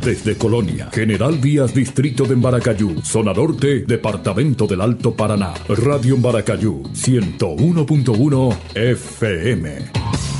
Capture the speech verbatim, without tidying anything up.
Desde Colonia, General Díaz, Distrito de Embaracayú, Zona Norte, Departamento del Alto Paraná. Radio Embaracayú, ciento uno punto uno F M.